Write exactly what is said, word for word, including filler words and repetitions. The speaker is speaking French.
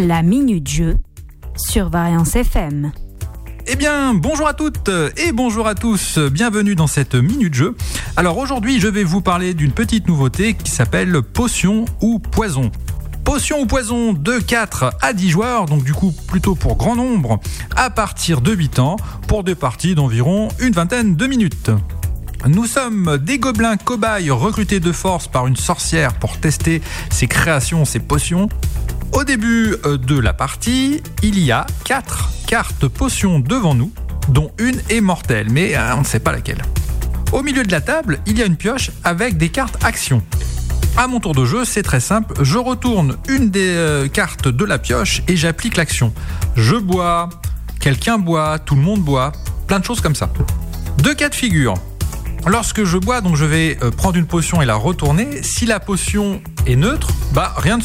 La Minute Jeu sur Variance F M. Eh bien, bonjour à toutes et bonjour à tous, bienvenue dans cette Minute Jeu. Alors aujourd'hui, je vais vous parler d'une petite nouveauté qui s'appelle Potion ou Poison. Potion ou Poison de quatre à dix joueurs, donc du coup plutôt pour grand nombre, à partir de huit ans, pour des parties d'environ une vingtaine de minutes. Nous sommes des gobelins cobayes recrutés de force par une sorcière pour tester ses créations, ses potions. Au début de la partie, il y a quatre cartes potions devant nous, dont une est mortelle, mais on ne sait pas laquelle. Au milieu de la table, il y a une pioche avec des cartes actions. À mon tour de jeu, c'est très simple, je retourne une des cartes de la pioche et j'applique l'action. Je bois, quelqu'un boit, tout le monde boit, plein de choses comme ça. Deux cas de figure. Lorsque je bois, donc je vais prendre une potion et la retourner. Si la potion est neutre, bah rien ne